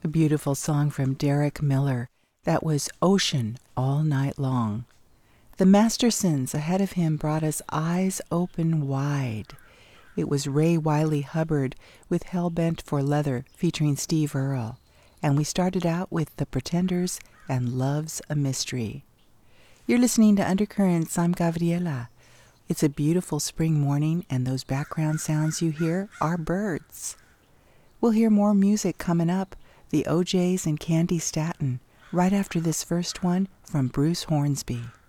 A beautiful song from Derek Miller. That was Ocean All Night Long. The Mastersons ahead of him brought us Eyes Open Wide. It was Ray Wiley Hubbard with Hellbent for Leather featuring Steve Earle. And we started out with The Pretenders and Love's a Mystery. You're listening to Undercurrents. I'm Gabriela. It's a beautiful spring morning, and those background sounds you hear are birds. We'll hear more music coming up. The OJs and Candy Staton, right after this first one from Bruce Hornsby.